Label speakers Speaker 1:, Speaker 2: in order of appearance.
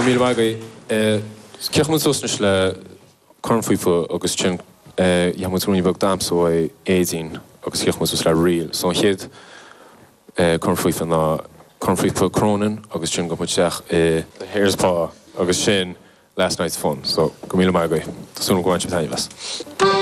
Speaker 1: go mí maigad ceachmú sosnas le cornfuoifa agus sin jaamúní bag damsó éín agus ceachmú le riil. So chéad cornfuoifa ná cornfuoifa crónan agus sin go muteach hairspá agus sin last night's fun. So go mí maigad. Tásúna gohaint taimlas.